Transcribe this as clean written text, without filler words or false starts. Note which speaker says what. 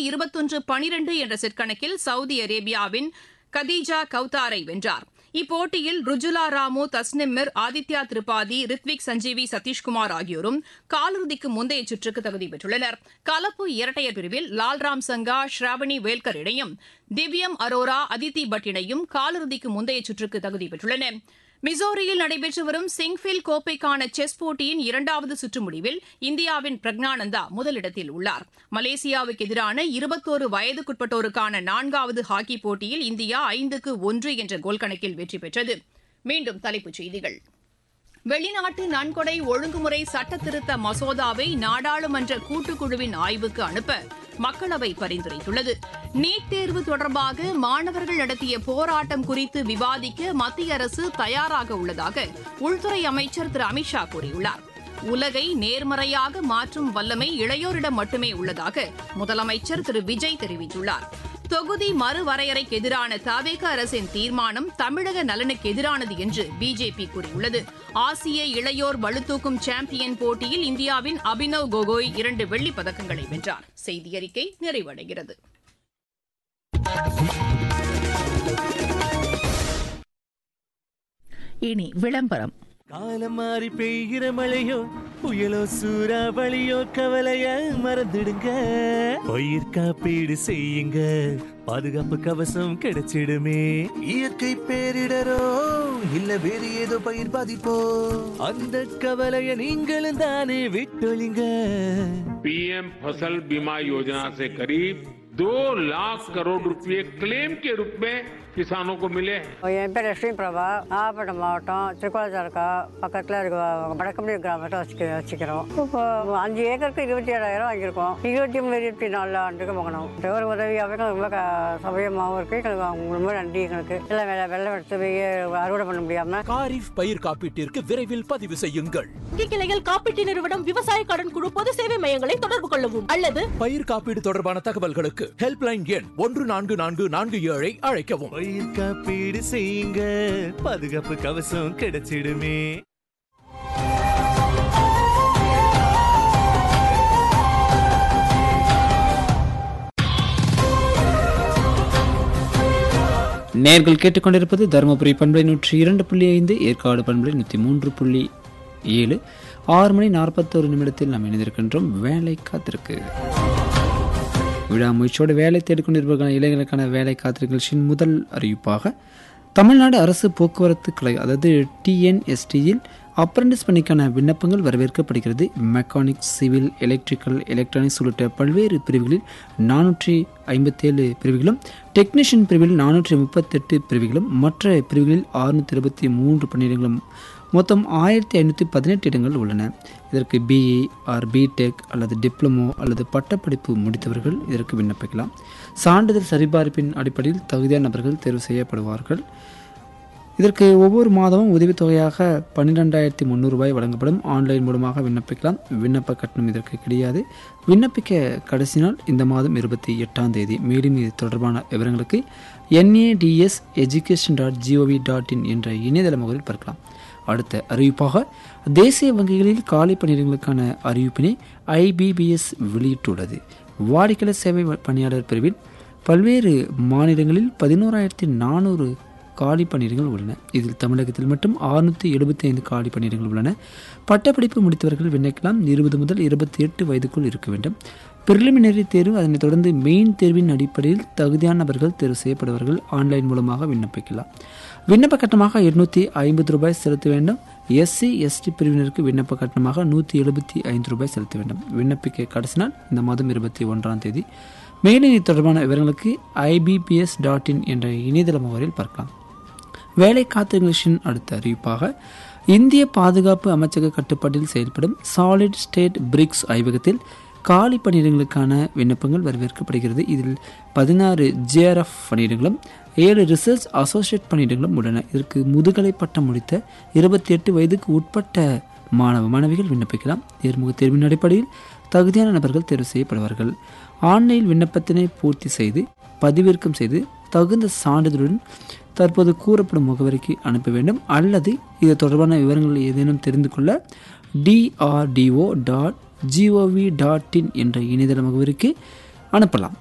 Speaker 1: 21-12 என்ற செட் கணக்கில் சவுதி அரேபியாவின் கதீஜா கவுதாரை வென்றார். இப்போட்டியில் ருஜுலா ராமு, தஸ்னிம் மிர், ஆதித்யா திரிபாதி, ரித்விக் சஞ்சீவி, சதீஷ்குமார் ஆகியோரும் காலிறுதிக்கு முந்தைய சுற்றுக்கு தகுதி பெற்றுள்ளனர். கலப்பு இரட்டையர் பிரிவில் லால்ராம் சங்கா, ஸ்ராவணி வேல்கர் இணையும், திவ்யம் அரோரா, அதித்தி பட் இணையும் காலிறுதிக்கு முந்தைய சுற்றுக்கு தகுதி பெற்றுள்ளன. மிசோரியில் நடைபெற்று வரும் சிங்ஃபீல்ட் கோப்பைக்கான செஸ் போட்டியின் 2வது சுற்று முடிவில் இந்தியாவின் பிரக்னானந்தா முதலிடத்தில் உள்ளார். மலேசியாவுக்கு எதிரான 21 வயதுக்குட்பட்டோருக்கான 4வது ஹாக்கி போட்டியில் இந்தியா 5-1 என்ற கோல் கணக்கில் வெற்றி பெற்றது. மீண்டும் தலைப்புச் செய்திகள். வெளிநாட்டு நன்கொடை ஒழுங்குமுறை சட்டத்திருத்த மசோதாவை நாடாளுமன்ற கூட்டுக்குழுவின் ஆய்வுக்கு அனுப்ப மக்களவை பரிந்துரைத்துள்ளது. நீட் தேர்வு தொடர்பாக மாணவர்கள் நடத்திய போராட்டம் குறித்து விவாதிக்க மத்திய அரசு தயாராக உள்ளதாக உள்துறை அமைச்சர் திரு அமித் ஷா கூறியுள்ளார். உலகை நேர்மறையாக மாற்றும் வல்லமை இளையோரிடம் மட்டுமே உள்ளதாக முதலமைச்சர் திரு விஜய் தெரிவித்துள்ளார். தொகுதி மறுவரையறைக்கு எதிரான தவேக அரசின் தீர்மானம் தமிழக நலனுக்கு எதிரானது என்று பிஜேபி கூறியுள்ளது. ஆசிய இளையோர் பளுதூக்கும் சாம்பியன் போட்டியில் இந்தியாவின் அபினவ் கோகோய் 2 வெள்ளிப் பதக்கங்களை வென்றார். செய்தியறிக்கை நிறைவடைகிறது.
Speaker 2: இனி விளம்பரம்.
Speaker 3: காலம் மாறி பெய்கிற மழையோ புயலோ சூறாவளியோ கவலைய மறந்துடுங்க. பயிர் காப்பீடு செய்யுங்க, பாதுகாப்பு கவசம் கிடைச்சிடுமே. இயற்கை பேரிடரோ இல்ல வேறு ஏதோ பயிர் பாதிப்போ, அந்த கவலைய நீங்களும் தானே விட்டொழிங்க.
Speaker 4: पीएम फसल बीमा योजना से करीब 2 लाख करोड़ रुपए क्लेम के रूप में किसानों को मिले हैं.
Speaker 5: என் பேர் லட்சுமி பிரபா, நாகப்பட்டினம் மாவட்டம் திருக்கோளத்தாலுக்கா பக்கத்தில் இருக்க வடக்கம்பி கிராமத்தை வச்சுக்கிறோம். இப்போ 5 ஏக்கருக்கு 27,000 வாங்கியிருக்கோம். 23-24 ஆண்டுக்கு வாங்கணும். ஒரு உதவியாகவே ரொம்ப சௌகரியமாகவும் இருக்கு. எங்களுக்கு ரொம்ப நன்றி. எங்களுக்கு எல்லாம் வெள்ளம் எடுத்து போய் அறுவடை பண்ண முடியாம
Speaker 6: காரிஃப் பயிர் காப்பீட்டிற்கு விரைவில் பதிவு செய்யுங்கள்.
Speaker 7: கிளைகள் காப்பீட்டு நிறுவனம், விவசாய கடன் குழு, பொது சேவை மையங்களை தொடர்பு கொள்ளவும் அல்லது
Speaker 6: பயிர் காப்பீடு தொடர்பான தகவல்களுக்கு ஹெல்ப்லைன் எண் 144447 அழைக்கவும்.
Speaker 3: பயிர் காப்பீடு செய்யுங்க, பாதுகாப்பு கவசம் கிடைச்சிடுமே.
Speaker 8: நேர்கள் கேட்டுக்கொண்டிருப்பது தருமபுரி பண்பலை 102.5, ஏற்காடு பண்பலை 103.7. 6 மணி 41 நிமிடத்தில் நாம் இணைந்திருக்கின்றோம் வேலை காத்திருக்கு. விழா முயற்சியோடு வேலை தேடிக்கொண்டிருப்பவர்கள் இளைஞர்களுக்கான வேலை காத்திருக்கு நிகழ்ச்சியின் முதல் அறிவிப்பாக தமிழ்நாடு அரசு போக்குவரத்து கழக அதாவது டிஎன்எஸ்டியில் அப்ரண்டிஸ் பணிக்கான விண்ணப்பங்கள் வரவேற்கப்படுகிறது. மெக்கானிக், சிவில், எலக்ட்ரிக்கல், எலக்ட்ரானிக்ஸ் உள்ளிட்ட பல்வேறு பிரிவுகளில் 457 பிரிவுகளும், டெக்னீஷியன் பிரிவில் 438 பிரிவுகளும், மற்ற பிரிவுகளில் 623 பணியிடங்களும், மொத்தம் 1518 இடங்கள் உள்ளன. இதற்கு பிஇ ஆர் பிடெக் அல்லது டிப்ளமோ அல்லது பட்டப்படிப்பு முடித்தவர்கள் இதற்கு விண்ணப்பிக்கலாம். சான்றிதழ் சரிபார்ப்பின் அடிப்படையில் தகுதியான நபர்கள் தேர்வு செய்யப்படுவார்கள். இதற்கு ஒவ்வொரு மாதமும் உதவித்தொகையாக 12,300 ரூபாய் வழங்கப்படும். ஆன்லைன் மூலமாக விண்ணப்பிக்கலாம். விண்ணப்ப கட்டணம் இதற்கு கிடையாது. விண்ணப்பிக்க கடைசி நாள் இந்த மாதம் 28ஆம் தேதி. மேலும் இது தொடர்பான விவரங்களுக்கு nads.education.gov.in என்ற இணையதள முகவரில் பார்க்கலாம். அடுத்த அறிவிப்பாக தேசிய வங்கிகளில் காலி பணியிடங்களுக்கான அறிவிப்பினை IBPS வெளியிட்டுள்ளது. வாடிக்கையாளர் சேவை பணியாளர் பிரிவில் பல்வேறு மாநிலங்களில் 11,400 காலி பணியிடங்கள் உள்ளன. இதில் தமிழகத்தில் மட்டும் 675 காலி பணியிடங்கள் உள்ளன. பட்டப்படிப்பு முடித்தவர்கள் விண்ணப்பிக்கலாம். 20 முதல் 28 வயதுக்குள் இருக்க வேண்டும். பிரிலிமினரி தேர்வு, அதனைத் தொடர்ந்து மெயின் தேர்வின் அடிப்படையில் தகுதியான நபர்கள் தேர்வு செய்யப்படுவார்கள். ஆன்லைன் மூலமாக விண்ணப்பிக்கலாம். விண்ணப்ப கட்டணமாக 850 ரூபாய் செலுத்த வேண்டும். SC ST பிரிவினருக்கு விண்ணப்ப கட்டணமாக 175 ரூபாய் செலுத்த வேண்டும். விண்ணப்பிக்க கடைசி நாள் இந்த மாதம் 21ஆம் தேதி. மேலும் இது தொடர்பான விவரங்களுக்கு IBPS.in என்ற இணையதள முகவரியில் பார்க்கலாம். வேலை காத்திருக்கும் அடுத்த அறிவிப்பாக இந்திய பாதுகாப்பு அமைச்சக கட்டுப்பாட்டில் செயல்படும் சாலிட் ஸ்டேட் பிரிக்ஸ் ஆய்வகத்தில் காலி பணியிடங்களுக்கான விண்ணப்பங்கள் வரவேற்கப்படுகிறது. இதில் 16 JRF பணியிடங்களும் 7 ரிசர்ச் அசோசியேட் பணியிடங்களும் உள்ளன. இதற்கு முதுகலை பட்டம் முடித்த 28 வயதுக்கு உட்பட்ட மாணவிகள் விண்ணப்பிக்கலாம். நேர்முக தேர்வின் அடிப்படையில் தகுதியான நபர்கள் தேர்வு செய்யப்படுவார்கள். ஆன்லைன் விண்ணப்பத்தினை பூர்த்தி செய்து பதிவிறக்கம் செய்து தகுந்த சான்றிதழுடன் தற்போது கூறப்படும் முகவரிக்கு அனுப்ப வேண்டும். அல்லது இது தொடர்பான விவரங்கள் ஏதேனும் தெரிந்து கொள்ள DRDO.gov.in என்ற இணையதள முகவரிக்கு அனுப்பலாம்.